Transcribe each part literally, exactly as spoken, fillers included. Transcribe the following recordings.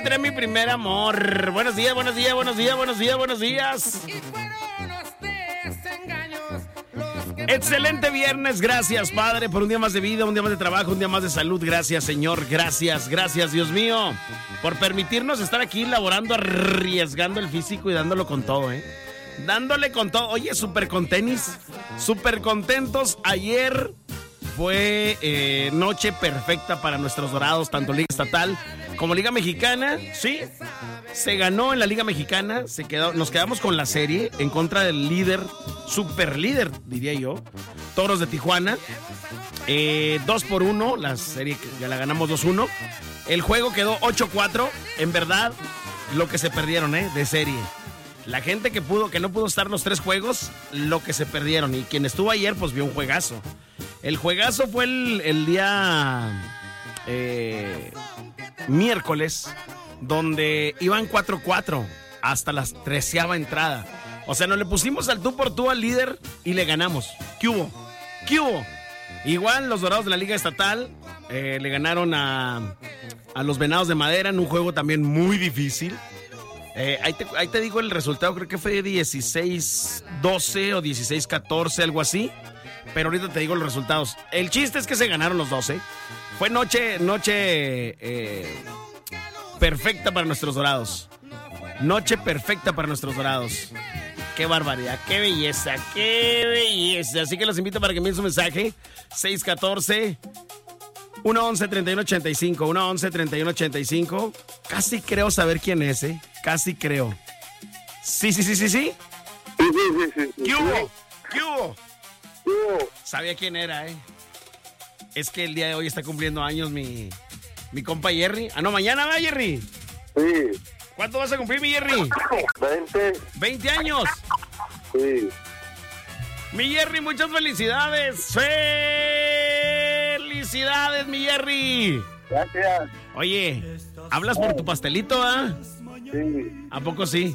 encontré mi primer amor. Buenos días, buenos días, buenos días, buenos días, buenos días. Excelente viernes, gracias Padre por un día más de vida, un día más de trabajo, un día más de salud. Gracias Señor, gracias, gracias Dios mío por permitirnos estar aquí laborando, arriesgando el físico y dándolo con todo, ¿eh? Dándole con todo. Oye, súper con tenis, súper contentos. Ayer fue eh, noche perfecta para nuestros Dorados, tanto Liga Estatal como Liga Mexicana, ¿sí? Se ganó en la Liga Mexicana, se quedó, nos quedamos con la serie en contra del líder, super líder, diría yo, Toros de Tijuana. Eh, dos por uno, la serie ya la ganamos dos uno. El juego quedó ocho cuatro, en verdad, lo que se perdieron, ¿eh? De serie. La gente que pudo, que no pudo estar los tres juegos, lo que se perdieron. Y quien estuvo ayer, pues vio un juegazo. El juegazo fue el, el día eh, miércoles, donde iban cuatro cuatro hasta la treceava entrada. O sea, nos le pusimos al tú por tú al líder y le ganamos. ¿Qué hubo? ¿Qué hubo? Igual los Dorados de la Liga Estatal eh, le ganaron a, a los Venados de Madera en un juego también muy difícil. Eh, ahí, te, ahí te digo el resultado, creo que fue dieciséis doce o dieciséis catorce, algo así. Pero ahorita te digo los resultados. El chiste es que se ganaron los doce. Fue noche, noche eh, perfecta para nuestros Dorados. Noche perfecta para nuestros Dorados. Qué barbaridad, qué belleza, qué belleza. Así que los invito para que envíen su mensaje. seis uno cuatro, uno once, treinta y uno ochenta y cinco. uno once, treinta y uno ochenta y cinco. Casi creo saber quién es, ¿eh? Casi creo. Sí, sí, sí, sí, sí. Sí, sí, sí, sí. ¿Qué hubo? ¿Qué hubo? ¿Qué hubo? Sabía quién era, ¿eh? Es que el día de hoy está cumpliendo años mi, mi compa Jerry. Ah, no, mañana va, Jerry. Sí. ¿Cuánto vas a cumplir, mi Jerry? veinte. veinte años. Sí. Mi Jerry, muchas felicidades. Felicidades, mi Jerry. Gracias. Oye, ¿hablas por tu pastelito, ah? Sí. ¿A poco sí?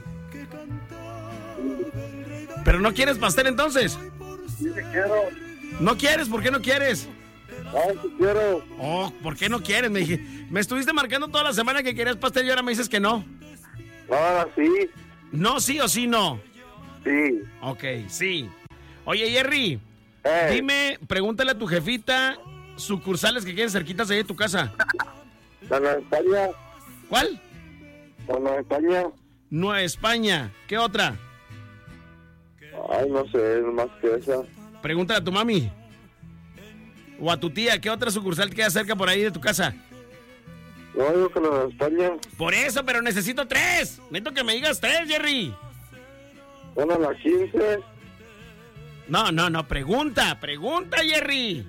¿Pero no quieres pastel entonces? Sí, te quiero. ¿No quieres? ¿Por qué no quieres? Ay, te quiero. Oh, ¿por qué no quieres? Me dije, me estuviste marcando toda la semana que querías pastel y ahora me dices que no. Ahora sí. No, sí o sí no. Sí. Ok, sí. Oye, Jerry, Eh. dime, pregúntale a tu jefita sucursales que queden cerquitas ahí de tu casa. La Nueva España. ¿Cuál? La Nueva España. Nueva España. ¿Qué otra? Ay, no sé, más que esa. Pregúntale a tu mami. O a tu tía, ¿qué otra sucursal queda cerca por ahí de tu casa? No, digo que la Nueva España. Por eso, pero necesito tres. Necesito que me digas tres, Jerry. Bueno, la quince. No, no, no, pregunta, pregunta, Jerry.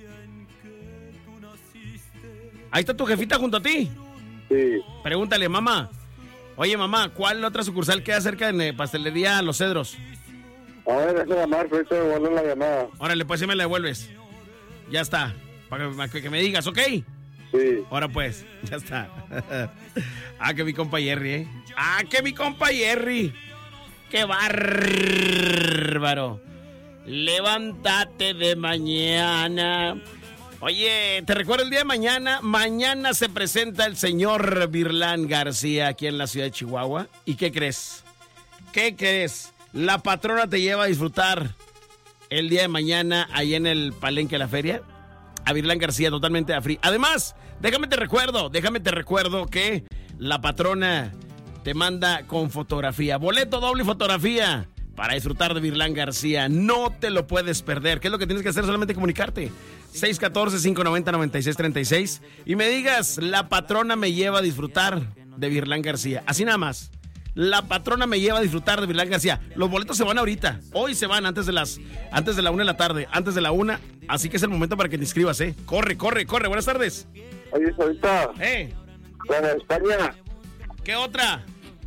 Ahí está tu jefita junto a ti. Sí. Pregúntale, mamá. Oye, mamá, ¿cuál otra sucursal queda cerca de Pastelería Los Cedros? A ver, déjame llamar, pero ahorita me vuelve la llamada. Órale, pues sí me la devuelves. Ya está. Para que, para que me digas, ¿ok? Sí. Ahora pues, ya está. Ah, que mi compa Jerry, ¿eh? Ah, que mi compa Jerry. ¡Qué bárbaro! Levántate de mañana. Oye, te recuerdo el día de mañana. Mañana se presenta el señor Virlán García aquí en la ciudad de Chihuahua. ¿Y qué crees? ¿Qué crees? La patrona te lleva a disfrutar el día de mañana ahí en el Palenque de la Feria. A Virlán García, totalmente a free. Además, déjame te recuerdo, déjame te recuerdo que la patrona te manda con fotografía. Boleto doble y fotografía para disfrutar de Virlán García. No te lo puedes perder. ¿Qué es lo que tienes que hacer? Solamente comunicarte. seis uno cuatro, cinco nueve cero, nueve seis tres seis y me digas, la patrona me lleva a disfrutar de Virlán García. Así nada más. La patrona me lleva a disfrutar de Virlán García. Los boletos se van ahorita. Hoy se van antes de las antes de la una de la tarde. Antes de la una. Así que es el momento para que te inscribas, ¿eh? Corre, corre, corre. Buenas tardes. Oye, ahorita. ¿Eh? La Nueva España. ¿Qué otra?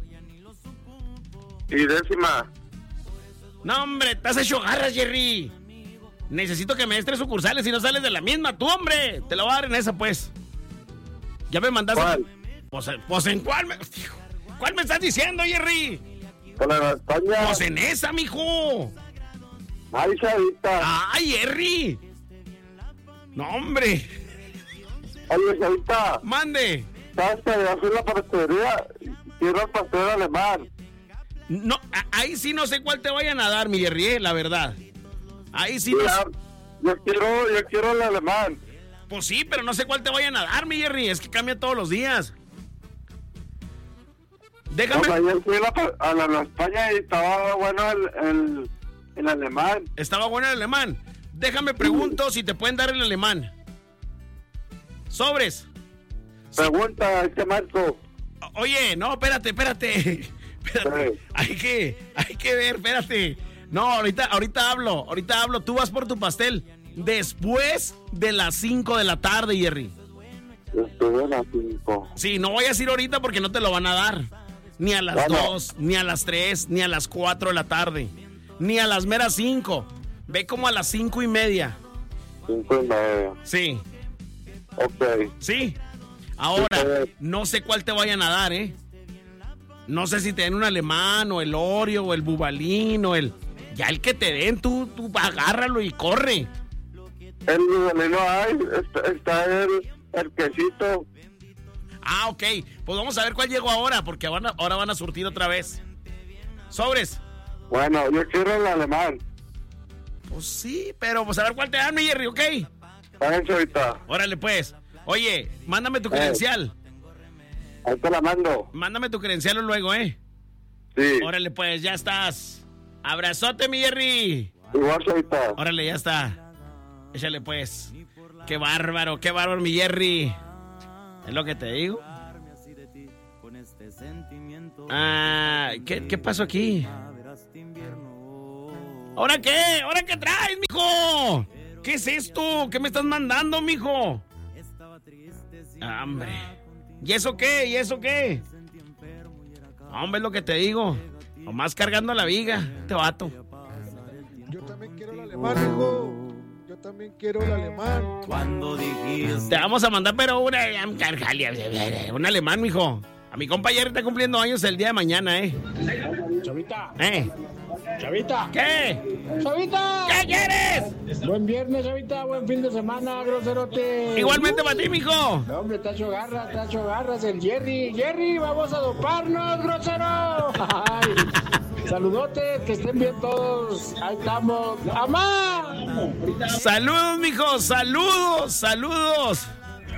Y décima. No, hombre, te has hecho garras, Jerry. Necesito que me des tres sucursales y no sales de la misma. Tú, hombre. Te la voy a dar en esa, pues. Ya me mandaste. ¿Cuál? Pues, pues en cuál me... ¿Cuál me estás diciendo, Jerry? Con la Nueva España. Pues en esa, mijo. Ay, chavita. ¡Ay, Jerry! No, hombre. Oye, chavita. Mande. ¿sabes que yo fui a la pastelería? Quiero el pastel alemán. No, a- ahí sí no sé cuál te vayan a dar, mi Jerry, eh, la verdad. Ahí sí no Ya, sé. yo quiero, yo quiero el alemán. Pues sí, pero no sé cuál te vayan a dar, mi Jerry. Es que cambia todos los días. Déjame. O sea, ayer fui a la, pa- a la, a la España y estaba bueno el, el, el alemán. Estaba bueno el alemán. Déjame pregunto si te pueden dar el alemán. Sobres. Pregunta, este Marco. O- Oye, no, espérate, espérate. Espérate. Sí. Hay que, hay que ver, espérate. No, ahorita, ahorita hablo, ahorita hablo. Tú vas por tu pastel después de las cinco de la tarde, Jerry. Estuve en las cinco. Sí, no vayas a ir ahorita porque no te lo van a dar. Ni a las Bueno. dos, ni a las tres, ni a las cuatro de la tarde. Ni a las meras cinco. Ve como a las cinco y media. Cinco y media. Sí, Ok. sí. Ahora, Sí. no sé cuál te vayan a dar, ¿eh? No sé si te den un alemán, o el Oreo, o el Bubalín, o el... Ya el que te den, tú, tú agárralo y corre. El nivelino hay, está, está el, el quesito. Ah, ok. Pues vamos a ver cuál llegó ahora, porque van a- ahora van a surtir otra vez. Sobres. Bueno, yo quiero el alemán. Pues sí, pero pues a ver cuál te dan, mi Jerry, ¿ok? Váyanse ahorita. Órale, pues. Oye, mándame tu credencial. Ahí te la mando. Mándame tu credencial luego, ¿eh? Sí. Órale, pues, ya estás. Abrazote, mi Jerry. Igual ahorita. Órale, ya está. Échale, pues. Qué bárbaro, qué bárbaro, mi Jerry. Es lo que te digo. Ah, ¿qué, qué pasó aquí? ¿Ahora qué? ¿Ahora qué traes, mijo? ¿Qué es esto? ¿Qué me estás mandando, mijo? Ah, hombre. ¿Y eso qué? ¿Y eso qué? Hombre, es lo que te digo. Nomás cargando la viga, este vato. Yo también quiero el alemán, hijo. Yo también quiero el alemán. Cuando dijiste Te vamos a mandar, pero una... Un alemán, mijo. A mi compañero está cumpliendo años el día de mañana, ¿eh? Chavita, ¿Eh? Chavita, ¿Qué? Chavita. ¿Qué quieres? Buen viernes, Chavita, buen fin de semana, groserote. Igualmente para ti, mijo. No, hombre, Tacho Garras, Tacho Garras, el Jerry. Jerry, vamos a doparnos, grosero. Ay, saludotes, que estén bien todos. Ahí estamos. ¡Amá! Saludos, mijo. Saludos, saludos.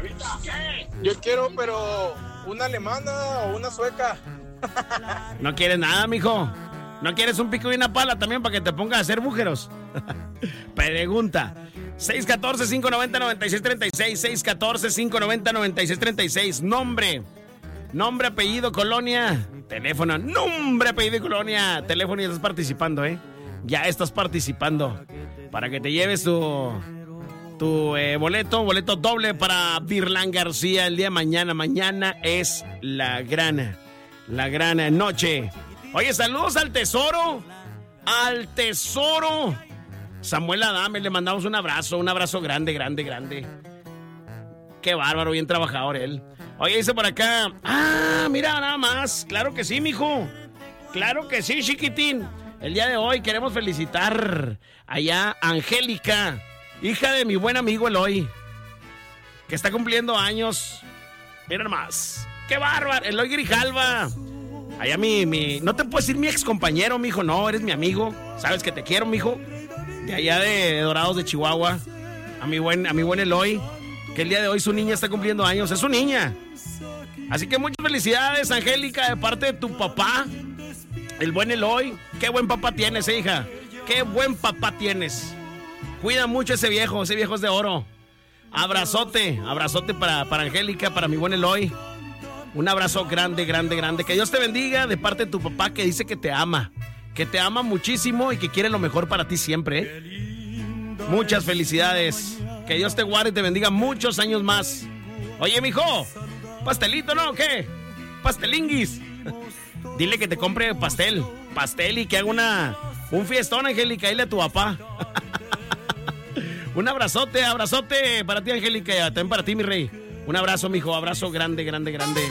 Yo quiero, pero una alemana o una sueca. No quieres nada, mijo. ¿No quieres un pico y una pala también para que te pongas a hacer bújeros? Pregunta. seis uno cuatro, cinco nueve cero, nueve seis tres seis. seis uno cuatro, cinco nueve cero, nueve seis tres seis. Nombre. Nombre, apellido, colonia. Teléfono. Nombre, apellido y colonia. Teléfono y estás participando, ¿eh? Ya estás participando. Para que te lleves tu... Tu eh, boleto, boleto doble para Virlán García el día de mañana. Mañana es la gran, la gran noche. Oye, saludos al tesoro, al tesoro. Samuel Adame, le mandamos un abrazo, un abrazo grande, grande, grande. Qué bárbaro, bien trabajador él. Oye, dice por acá, ah, mira nada más, claro que sí, mijo. Claro que sí, chiquitín. El día de hoy queremos felicitar allá a Angélica, hija de mi buen amigo Eloy, que está cumpliendo años. Mira nomás. ¡Qué bárbaro! Eloy Grijalva. Allá mi, mi... No te puedo decir mi ex compañero, mijo. No, eres mi amigo. Sabes que te quiero, mijo. De allá de Dorados de Chihuahua. A mi buen, a mi buen Eloy. Que el día de hoy su niña está cumpliendo años. Es su niña. Así que muchas felicidades, Angélica, de parte de tu papá. El buen Eloy. Qué buen papá tienes, eh, hija. Qué buen papá tienes. Cuida mucho ese viejo, ese viejo es de oro. Abrazote, abrazote para, para Angélica, para mi buen Eloy. Un abrazo grande, grande, grande. Que Dios te bendiga de parte de tu papá que dice que te ama. Que te ama muchísimo y que quiere lo mejor para ti siempre, ¿eh? Muchas felicidades. Que Dios te guarde y te bendiga muchos años más. Oye, mijo, pastelito, ¿no? ¿Qué? Pastelinguis. Dile que te compre pastel. Pastel y que haga una, un fiestón, Angélica. Dile a tu papá. Un abrazote, abrazote para ti, Angélica, y también para ti, mi rey. Un abrazo, mijo, abrazo grande, grande, grande.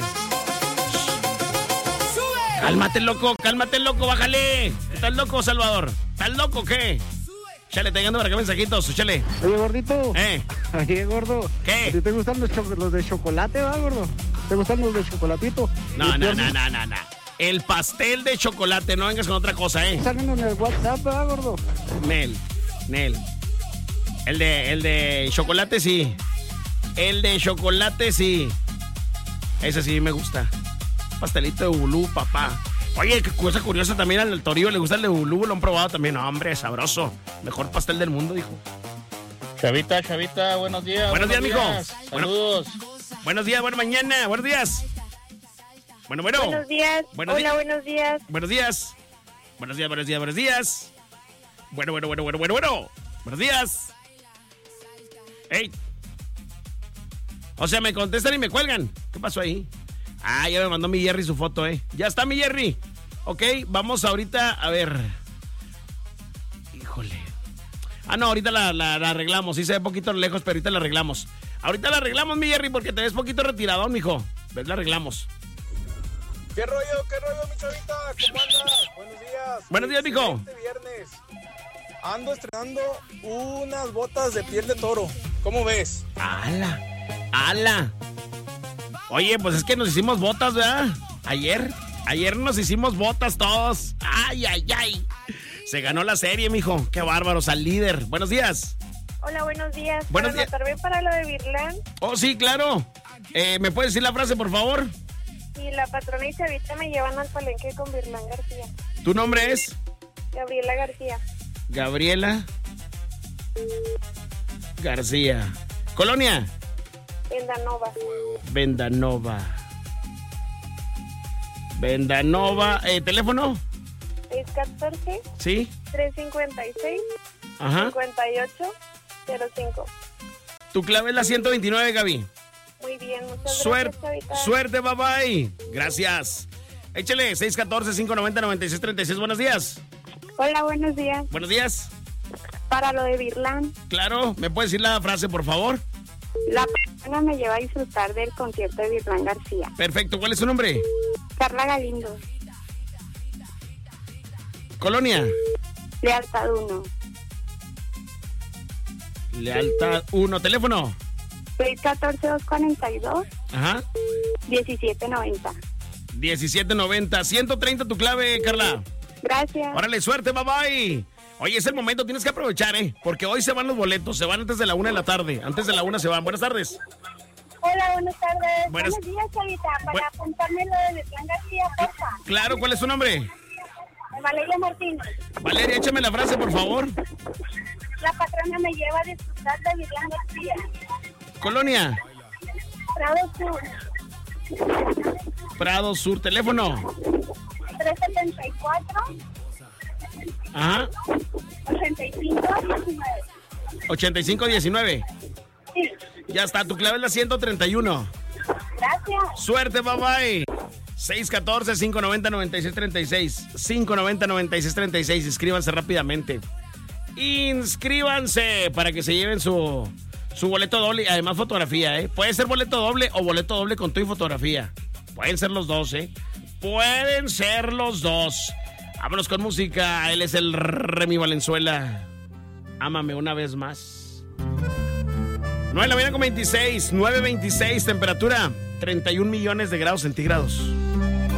¡Sube! Cálmate, loco, cálmate, loco, bájale. ¿Estás loco, Salvador? ¿Estás loco o qué? Chale, te llegando para acá mensajitos, chale. Oye, gordito. Eh. Oye, gordo. ¿Qué? ¿A ti te gustan los, cho- los de chocolate, va, gordo? ¿Te gustan los de chocolatito? No, no, no, no, no, no. El pastel de chocolate, no vengas con otra cosa, ¿eh? Salen en el WhatsApp, ¿verdad, gordo? Nel, Nel. El de, el de chocolate sí. El de chocolate sí. Ese sí me gusta. Pastelito de Bulú, papá. Oye, qué cosa curiosa también al Torillo le gusta el de Bulú, lo han probado también. No, hombre, sabroso. Mejor pastel del mundo, dijo. Chavita, Chavita, buenos días. Buenos, buenos días, días, mijo. Saludos. Bueno, buenos días, buena mañana, buenos días. Bueno, bueno. Buenos días. Buenos Hola, días. buenos días. Buenos días. Buenos días, buenos días, buenos días. Bueno, bueno, bueno, bueno, bueno, bueno. Buenos días. Ey. O sea, me contestan y me cuelgan. ¿Qué pasó ahí? Ah, ya me mandó mi Jerry su foto, ¿eh? Ya está mi Jerry. Ok, vamos ahorita a ver. Híjole. Ah, no, ahorita la, la, la arreglamos. Sí se ve poquito lejos, pero ahorita la arreglamos. Ahorita la arreglamos, mi Jerry, porque te ves poquito retirado, mijo. ¿Ves? La arreglamos. ¿Qué rollo, qué rollo, mi Chavita? ¿Cómo andas? Buenos días. Buenos días, mijo. Este viernes ando estrenando unas botas de piel de toro. ¿Cómo ves? ¡Hala! ¡Hala! Oye, pues es que nos hicimos botas, ¿verdad? Ayer, ayer nos hicimos botas todos. ¡Ay, ay, ay! Se ganó la serie, mijo. ¡Qué bárbaros! Al líder. Buenos días. Hola, buenos días. Buenos ¿Para días. anotarme para lo de Virlán? Oh, sí, claro. Eh, ¿Me puedes decir la frase, por favor? Y la patrona y Chavita me llevan al palenque con Virlán García. ¿Tu nombre es? Gabriela García. Gabriela García. ¿Colonia? Vendanova. Vendanova. Vendanova. Eh, ¿Teléfono? seis uno cuatro, Sí. tres cinco seis, Ajá. cinco ocho cero cinco. Tu clave es la ciento veintinueve, Gaby. Muy bien, muchas Suerte, gracias, Chavita. suerte, bye bye. Gracias. Échale, seis uno cuatro, cinco nueve cero, nueve seis tres seis. Buenos días. Hola, buenos días. Buenos días. Para lo de Virlán, Claro, ¿me puedes decir la frase, por favor? la patrona me lleva a disfrutar del concierto de Virlán García. Perfecto, ¿cuál es su nombre? Carla Galindo. Colonia. Lealtad uno. Lealtad uno. Teléfono. seis uno cuatro, dos cuatro dos, Ajá. uno siete nueve cero. diecisiete noventa. ciento treinta tu clave, Carla. Gracias. Órale, suerte, bye bye. Oye, es el momento, tienes que aprovechar, ¿eh? Porque hoy se van los boletos, se van antes de la una de la tarde. Antes de la una se van. Buenas tardes. Hola, buenas tardes. Buenas- Buenos días, Chavita. Para Bu- apuntarme lo de Virlán García, porfa. Claro, ¿cuál es su nombre? Valeria Martínez. Valeria, échame la frase, por favor. La patrona me lleva a disfrutar de Virlán García. Colonia. Prado Sur. Prado Sur, teléfono. tres setenta y cuatro, Ajá. ochenta y cinco, diecinueve. ochenta y cinco diecinueve. Sí, Ya está, tu clave es la ciento treinta y uno. gracias. Suerte, bye bye. seis uno cuatro, cinco nueve cero, nueve seis tres seis. cinco nueve cero, nueve seis tres seis. Inscríbanse rápidamente. Inscríbanse para que se lleven su, su boleto doble y además fotografía, ¿eh? Puede ser boleto doble o boleto doble con tu y fotografía. Pueden ser los dos, ¿eh? Pueden ser los dos. Vámonos con música. Él es el Remy Valenzuela. Ámame una vez más. nueve de la mañana con veintiséis. nueve veintiséis. Temperatura treinta y un millones de grados centígrados.